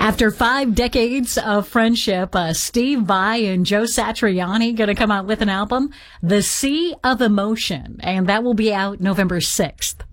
After 5 decades of friendship, Steve Vai and Joe Satriani going to come out with an album, The Sea of Emotion, and that will be out November 6th.